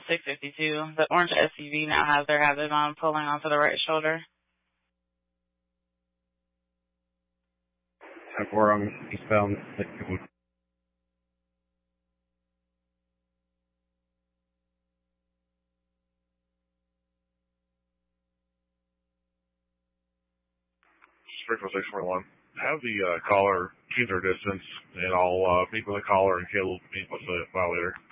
652. The orange SUV now has their hazards on, pulling onto the right shoulder. 10-4 on eastbound. Springfield 641. Have the caller keep their distance, and I'll meet with the caller and Caleb meet with the violator.